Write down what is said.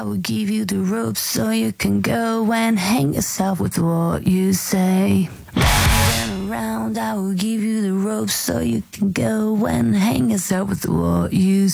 I will give you the rope so you can go and hang yourself with what you say. Round and around, I will give you the rope so you can go and hang yourself with what you